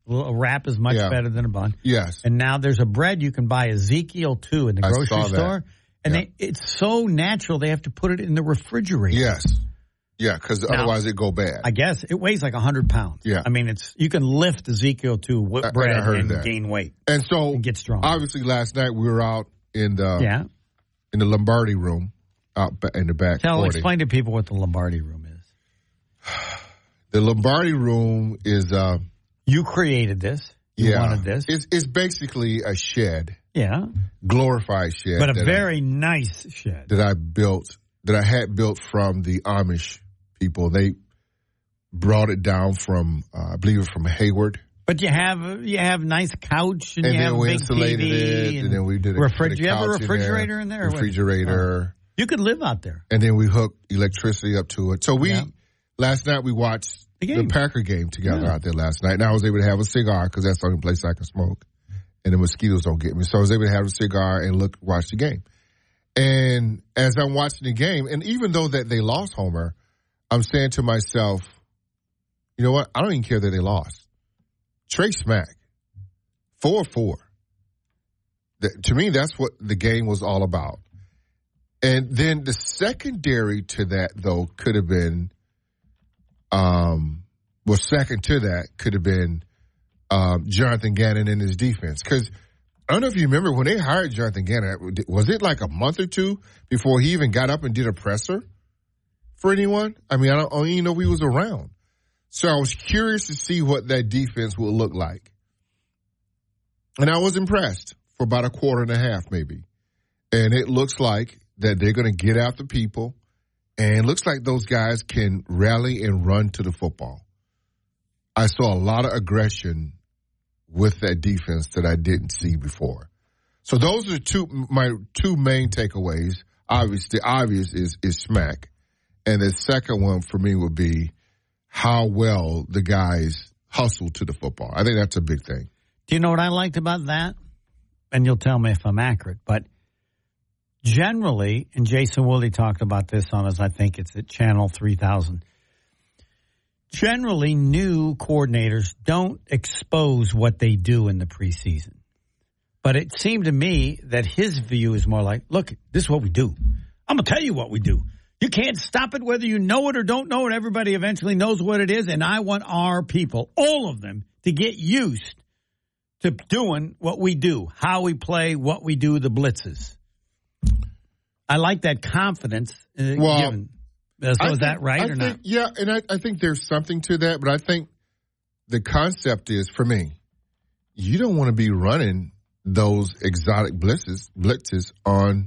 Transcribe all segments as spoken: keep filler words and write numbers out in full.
A wrap is much yeah. better than a bun. Yes. And now there's a bread you can buy, Ezekiel too, in the grocery I saw store. That. And yeah. they, it's so natural they have to put it in the refrigerator. Yes. Yeah, because otherwise it go bad. I guess it weighs like one hundred pounds. Yeah. I mean, it's you can lift Ezekiel two with I, bread I heard and that. gain weight. And so, and get strong. Obviously, last night we were out in the yeah. in the Lombardi room, out in the back. Tell, forty. Explain to people what the Lombardi room is. The Lombardi room is. Uh, you created this. You yeah, wanted this. It's, it's basically a shed. Yeah. Glorified shed. But a very I, nice shed. That I built, that I had built from the Amish people. They brought it down from, uh, I believe it was from Hayward. But you have you have nice couch and, and you then have we big insulated T V it, and, and then we did a, refrig- a you have a couch refrigerator in there. In there refrigerator. Oh. You could live out there. And then we hooked electricity up to it. So we yeah. last night we watched the, the Packer game together yeah. out there last night. And I was able to have a cigar because that's the only place I can smoke, and the mosquitoes don't get me. So I was able to have a cigar and look watch the game. And as I'm watching the game, and even though that they lost, Homer, I'm saying to myself, you know what? I don't even care that they lost. Trey Smack, four four. To me, that's what the game was all about. And then the secondary to that, though, could have been, um, well, second to that could have been um, Jonathan Gannon and his defense. Because I don't know if you remember when they hired Jonathan Gannon, was it like a month or two before he even got up and did a presser for anyone? I mean, I don't, I don't even know if he was around. So I was curious to see what that defense would look like. And I was impressed for about a quarter and a half, maybe. And it looks like that they're going to get after people. And it looks like those guys can rally and run to the football. I saw a lot of aggression with that defense that I didn't see before. So those are two my two main takeaways. Obviously, the obvious is, is Smack. And the second one for me would be how well the guys hustle to the football. I think that's a big thing. Do you know what I liked about that? And you'll tell me if I'm accurate, but generally, and Jason Woolley talked about this on his, I think it's at Channel three thousand, generally new coordinators don't expose what they do in the preseason. But it seemed to me that his view is more like, look, this is what we do. I'm going to tell you what we do. You can't stop it whether you know it or don't know it. Everybody eventually knows what it is, and I want our people, all of them, to get used to doing what we do, how we play, what we do, the blitzes. I like that confidence. Uh, well, given. So is think, that right I or think, not? Yeah, and I, I think there's something to that, but I think the concept is, for me, you don't want to be running those exotic blitzes, blitzes on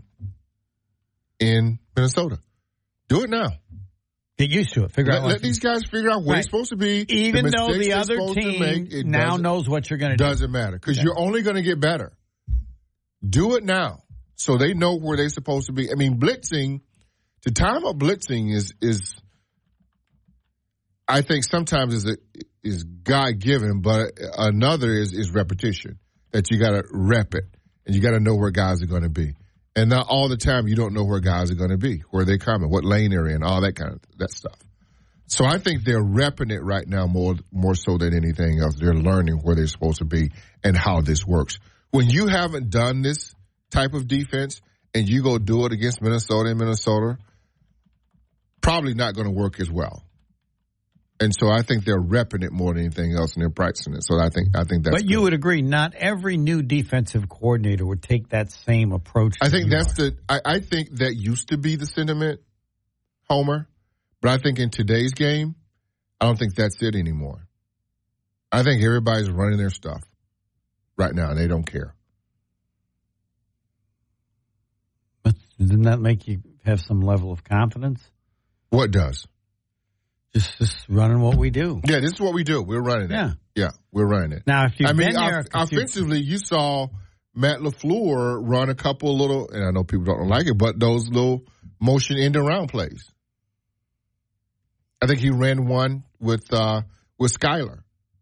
in Minnesota. Do it now. Get used to it. Figure let, out. Let these guys figure out where right. they're supposed to be. Even the though the other team make, now knows what you're going to do. Doesn't matter because okay. you're only going to get better. Do it now so they know where they're supposed to be. I mean, blitzing, the time of blitzing is is, I think sometimes is a, is God given, but another is is repetition. That you got to rep it and you got to know where guys are going to be. And not all the time you don't know where guys are going to be, where they're coming, what lane they're in, all that kind of that stuff. So I think they're repping it right now more more so than anything else. They're learning where they're supposed to be and how this works. When you haven't done this type of defense and you go do it against Minnesota and Minnesota, probably not going to work as well. And so I think they're repping it more than anything else, and they're practicing it. So I think I think that's. But you good. would agree, not every new defensive coordinator would take that same approach. I think that's are. the. I, I think that used to be the sentiment, Homer. But I think in today's game, I don't think that's it anymore. I think everybody's running their stuff right now, and they don't care. But didn't that make you have some level of confidence? What does? Just, just running what we do. Yeah, this is what we do. We're running it. Yeah. Yeah, we're running it. Now, if you've I mean, been there... off- offensively, you saw Matt LaFleur run a couple little, and I know people don't like it, but those little motion end around plays. I think he ran one with uh, with Skyler.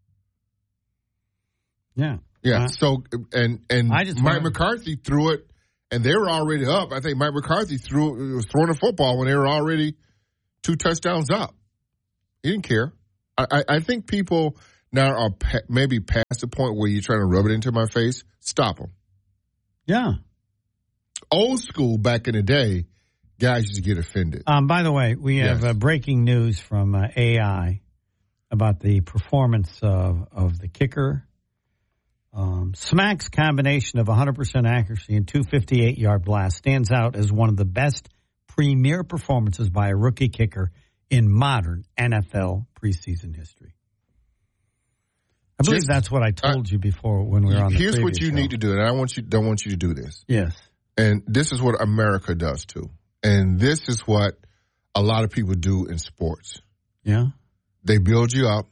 Yeah. Yeah. Uh, so, and and I just Mike wanna... McCarthy threw it, and they were already up. I think Mike McCarthy threw was throwing a football when they were already two touchdowns up. He didn't care. I, I, I think people now are pa- maybe past the point where you're trying to rub it into my face, stop them. Yeah. Old school back in the day, guys used to get offended. Um, by the way, we have Yes. uh, breaking news from uh, A I about the performance of, of the kicker. Um, Smack's combination of one hundred percent accuracy and two fifty-eight-yard blast stands out as one of the best premier performances by a rookie kicker in modern N F L preseason history. I believe Just- that's what I told you before when we were on the Here's what previous you show. need to do, and I want you don't want you to do this. Yes. And this is what America does too. And this is what a lot of people do in sports. Yeah. They build you up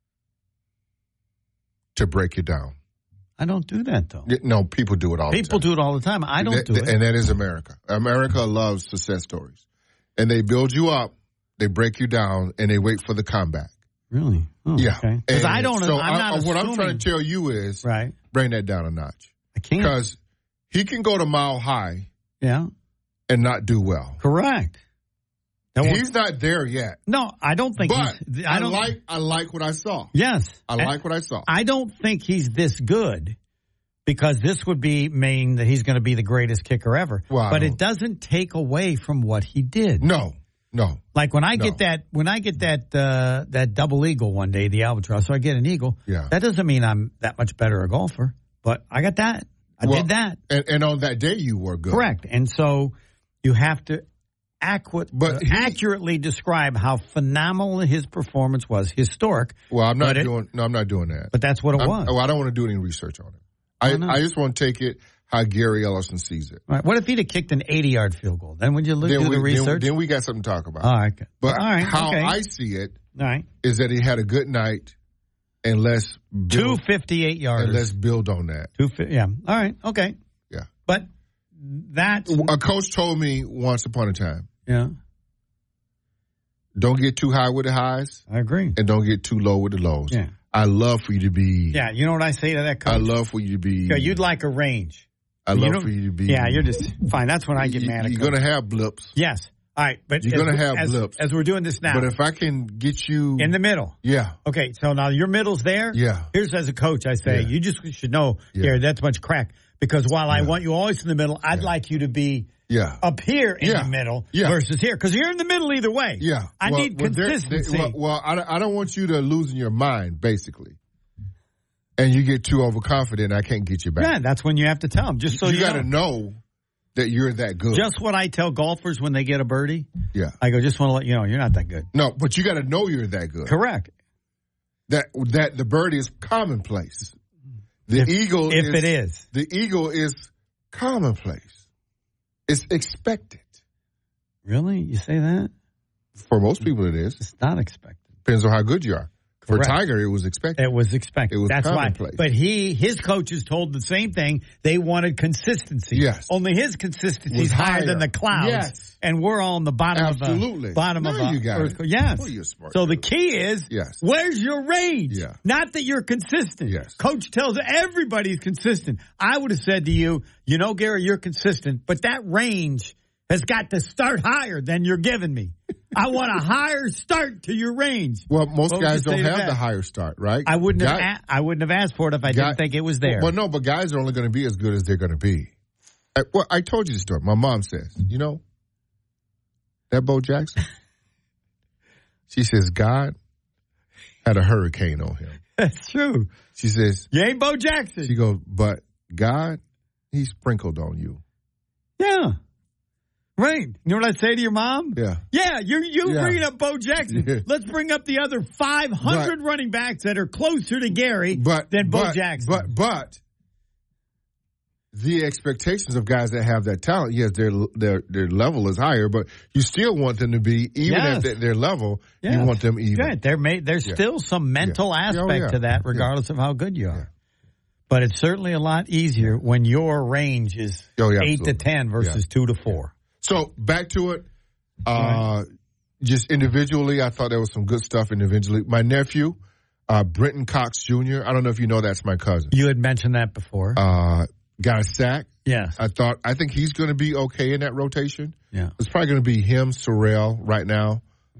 to break you down. I don't do that, though. No, people do it all People the time. do it all the time. I don't That- do it. And that is America. America loves success stories. And they build you up, they break you down, and they wait for the comeback. Really? Oh, Yeah. okay. Because And I don't. So I'm I- not. I- what I'm assuming- trying to tell you is Right. bring that down a notch. I can't. Because he can go to mile high Yeah. and not do well. Correct. That won't- He's not there yet. no, I don't think. But he's, I, I don't like I like what I saw. Yes. I like what I saw. I don't think he's this good because this would be mean that he's going to be the greatest kicker ever. Well, I but don't- it doesn't take away from what he did. No, no. Like when I No. get that when I get that uh, that double eagle one day, the albatross, so I get an eagle. Yeah. That doesn't mean I'm that much better a golfer, but I got that. I Well, did that. And, and on that day, you were good. Correct. And so you have to accu- But uh, he- accurately describe how phenomenal his performance was, historic. Well, I'm not But it- doing. No, I'm not doing that. But that's what it I'm- was. oh, I don't want to do any research on it. I, Why not? I just want to take it how Gary Ellison sees it. All right. What if he'd have kicked an eighty-yard field goal? Then would you look, Then do we, the research? Then, then we got something to talk about. All right. good. But All right. how okay. I see it All right. is that he had a good night, and let's Two build, fifty-eight and let's yards. build on that. Two. fi- Yeah. All right. Okay. Yeah. But that's A coach told me once upon a time, yeah. don't get too high with the highs, I agree. and don't get too low with the lows. Yeah. I love for you to be. Yeah. You know what I say to that coach? I love for you to be. Yeah, you'd like a range. I you love don't- for you to be. Yeah. You're just fine. That's when I get you, mad at You're coach. going to have blips. Yes. All right. But You're as gonna we- have as, blips. as we're doing this now. But if I can get you. in the middle. Yeah. Okay, so now your middle's there. Yeah. Here's as a coach, I say, Yeah. you just should know, Yeah. Gary, that's much crack. Because while I Yeah. want you always in the middle, I'd Yeah. like you to be Yeah. up here in Yeah. the middle Yeah. versus here. Because you're in the middle either way. Yeah. I Well, need well, there- consistency. there- well, well, I, don't- I don't want you to lose in your mind, basically. And you get too overconfident, I can't get you back. yeah, that's when you have to tell them. Just so you, you got to know. know that you're that good. Just what I tell golfers when they get a birdie. yeah. I go, just want to let you know, you're not that good. No, but you got to know you're that good. Correct. That that the birdie is commonplace. The If- eagle If is, it is. The eagle is commonplace. It's expected. Really? You say that? For most people, it is. It's not expected. Depends on how good you are. For Correct. Tiger, it was expected. It was expected. It was That's why. commonplace. But he, his coaches told the same thing. They wanted consistency. Yes. Only his consistency Was is higher, higher. than the clouds. Yes. And we're all on the bottom Absolutely. of a bottom Now of a you got earth- it. Yes. Oh, you're smart. So the dude. key is, Yes. where's your range? Yeah. Not that you're consistent. Yes. Coach tells everybody's consistent. I would have said to you, you know, Gary, you're consistent, but that range has got to start higher than you're giving me. I want a higher start to your range. Well, most What would guys you say don't to have that? the higher start, right? I wouldn't Guy- have. A- I wouldn't have asked for it if I guy- didn't think it was there. Well, no, but guys are only going to be as good as they're going to be. I, well, I told you the story. My mom says, you know, that Bo Jackson. She says God had a hurricane on him. That's true. She says, You ain't Bo Jackson. she goes, but God, he sprinkled on you. Yeah. Right. You know what I say to your mom? Yeah. Yeah, you you Yeah. bring up Bo Jackson. Yeah. Let's bring up the other five hundred running backs that are closer to Gary But than Bo but, Jackson. But but the expectations of guys that have that talent, yes, their their their level is higher, but you still want them to be even Yes. at their, their level. Yes. You want them even. Good. There may there's Yeah. still some mental Yeah. aspect Oh, yeah. to that, Yeah. regardless of how good you are. Yeah. But it's certainly a lot easier when your range is Oh, yeah, eight to absolutely. ten versus Yeah. two to four. So back to it. Uh, just individually, I thought there was some good stuff individually. My nephew, uh, Brenton Cox Junior I don't know if you know that's my cousin. You had mentioned that before. Uh, got a sack. yes. I thought I think he's going to be okay in that rotation. Yeah. It's probably going to be him, Sorrell, right now.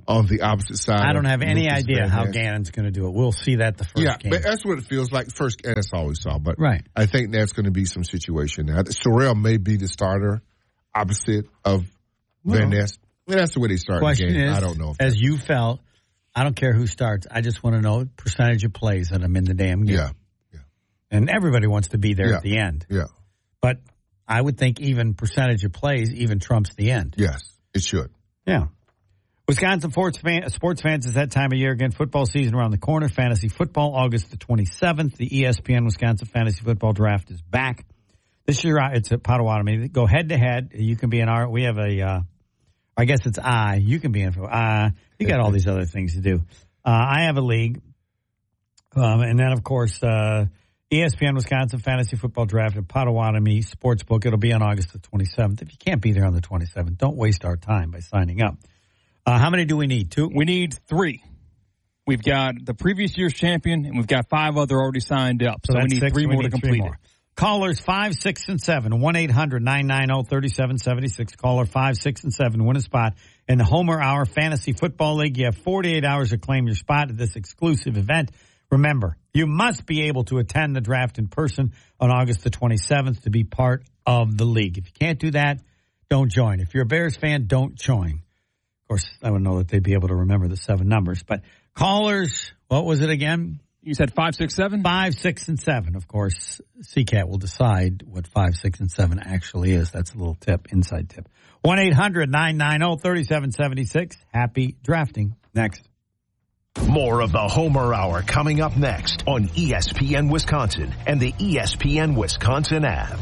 on the opposite side. I don't have any Lucas idea Van how Ness. Gannon's going to do it. We'll see that the first yeah, game. but that's what it feels like. First, and that's all we saw. But right. I think that's going to be some situation now. Sorrell may be the starter opposite of well, Van Ness. And that's the way they start the game. Is, I don't know. If as you felt, I don't care who starts. I just want to know percentage of plays that I'm in the damn game. Yeah. yeah. And everybody wants to be there yeah. at the end. Yeah. But I would think even percentage of plays even trumps the end. Yes, it should. Yeah. Wisconsin sports, fan, sports fans, is that time of year again. Football season around the corner. Fantasy football, August the twenty-seventh. The E S P N Wisconsin Fantasy Football Draft is back. This year, it's at Potawatomi. Go head to head. You can be in our, we have a, uh, I guess it's I. You can be in for, uh, you got all these other things to do. Uh, I have a league. Um, and then, of course, uh, E S P N Wisconsin Fantasy Football Draft at Potawatomi Sportsbook. It'll be on August the twenty-seventh. If you can't be there on the twenty-seventh, don't waste our time by signing up. Uh, how many do we need? Two? We need three. We've got the previous year's champion, and we've got five other already signed up. So, so we need six, three we more need to complete more. it. Callers five, six, and seven. one eight hundred nine nine zero three seven seven six. Caller five, six, and seven. Win a spot in the Homer Hour Fantasy Football League. You have forty-eight hours to claim your spot at this exclusive event. Remember, you must be able to attend the draft in person on August the twenty-seventh to be part of the league. If you can't do that, don't join. If you're a Bears fan, don't join. Of course, I would know that they'd be able to remember the seven numbers. But callers, what was it again? You said five, six, seven? Five, six, and seven. Of course, C CAT will decide what five, six, and seven actually is. That's a little tip, inside tip. one eight hundred nine nine zero three seven seven six. Happy drafting. Next. More of the Homer Hour coming up next on E S P N Wisconsin and the E S P N Wisconsin app.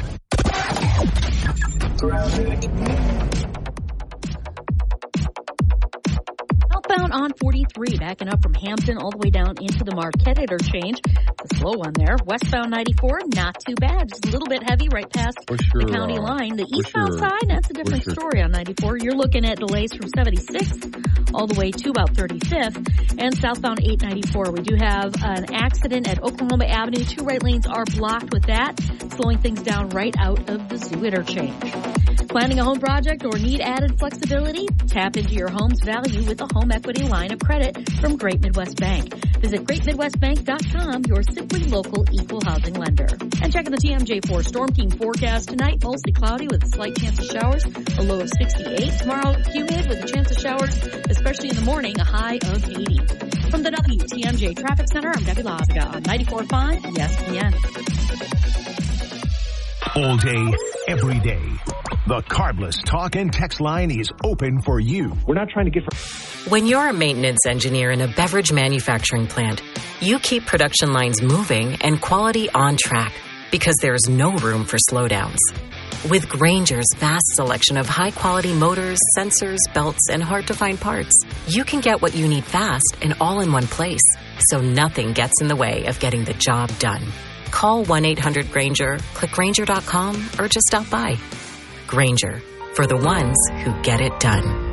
Southbound on forty-three, backing up from Hampton all the way down into the Marquette interchange. It's a slow one there. Westbound ninety-four, not too bad. Just a little bit heavy right past your, the county uh, line. The eastbound your, side, that's a different your, story on ninety-four. You're looking at delays from seventy-sixth all the way to about thirty-fifth. And southbound eight ninety-four, we do have an accident at Oklahoma Avenue. Two right lanes are blocked with that, slowing things down right out of the Zoo interchange. Planning a home project or need added flexibility? Tap into your home's value with a home equity line of credit from Great Midwest Bank. Visit great midwest bank dot com, your simply local equal housing lender. And checking the T M J four Storm Team forecast tonight, mostly cloudy with a slight chance of showers, a low of sixty-eight. Tomorrow, humid with a chance of showers, especially in the morning, a high of eighty. From the W T M J Traffic Center, I'm Debbie Lazaga on ninety-four point five E S P N. All day, every day. The Cardless Talk and Text line is open for you. We're not trying to get... When you're a maintenance engineer in a beverage manufacturing plant, you keep production lines moving and quality on track because there's no room for slowdowns. With Grainger's vast selection of high-quality motors, sensors, belts, and hard-to-find parts, you can get what you need fast and all in one place, so nothing gets in the way of getting the job done. Call one eight hundred Grainger, click Grainger dot com, or just stop by. Grainger, for the ones who get it done.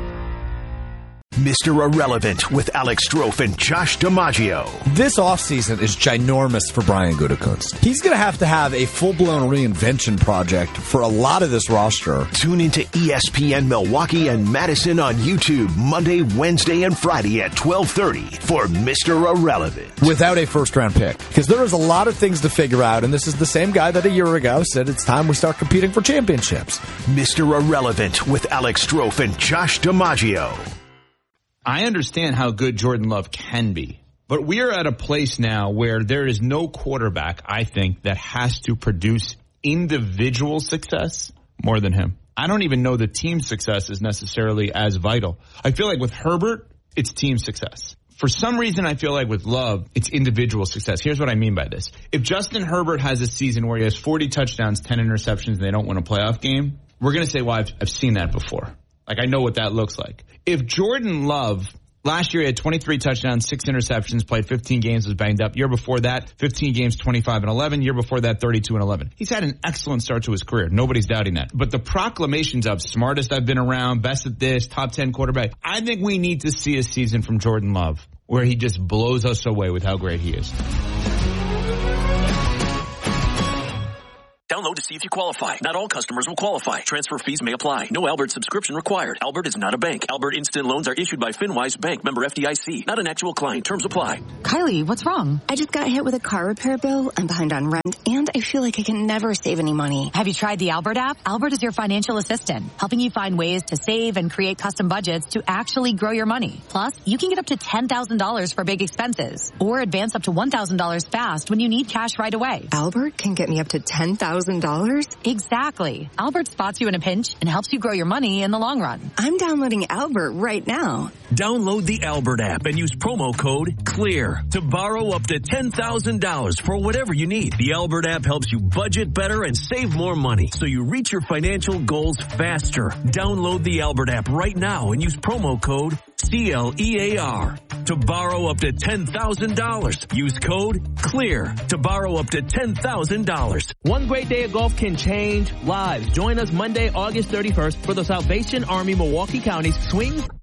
Mister Irrelevant with Alex Strofe and Josh DiMaggio. This offseason is ginormous for Brian Gutekunst. He's going to have to have a full-blown reinvention project for a lot of this roster. Tune into E S P N Milwaukee and Madison on YouTube Monday, Wednesday, and Friday at twelve thirty for Mister Irrelevant. Without a first-round pick. Because there is a lot of things to figure out, and this is the same guy that a year ago said it's time we start competing for championships. Mister Irrelevant with Alex Strofe and Josh DiMaggio. I understand how good Jordan Love can be, but we are at a place now where there is no quarterback, I think, that has to produce individual success more than him. I don't even know the team success is necessarily as vital. I feel like with Herbert, it's team success. For some reason, I feel like with Love, it's individual success. Here's what I mean by this. If Justin Herbert has a season where he has forty touchdowns, ten interceptions, and they don't win a playoff game, we're going to say, well, I've, I've seen that before. Like, I know what that looks like. If Jordan Love, last year he had twenty-three touchdowns, six interceptions, played fifteen games, was banged up. Year before that, fifteen games, twenty-five and eleven. Year before that, thirty-two and eleven. He's had an excellent start to his career. Nobody's doubting that. But the proclamations of smartest I've been around, best at this, top ten quarterback, I think we need to see a season from Jordan Love where he just blows us away with how great he is. Download to see if you qualify. Not all customers will qualify. Transfer fees may apply. No Albert subscription required. Albert is not a bank. Albert Instant Loans are issued by FinWise Bank, member F D I C. Not an actual client. Terms apply. Kylie, what's wrong? I just got hit with a car repair bill. I'm behind on rent, and I feel like I can never save any money. Have you tried the Albert app? Albert is your financial assistant, helping you find ways to save and create custom budgets to actually grow your money. Plus, you can get up to ten thousand dollars for big expenses, or advance up to one thousand dollars fast when you need cash right away. Albert can get me up to ten thousand dollars? Exactly. Albert spots you in a pinch and helps you grow your money in the long run. I'm downloading Albert right now. Download the Albert app and use promo code CLEAR to borrow up to ten thousand dollars for whatever you need. The Albert app helps you budget better and save more money so you reach your financial goals faster. Download the Albert app right now and use promo code C L E A R to borrow up to ten thousand dollars. Use code CLEAR to borrow up to ten thousand dollars. One great day of golf can change lives. Join us Monday, August thirty-first for the Salvation Army Milwaukee County's Swing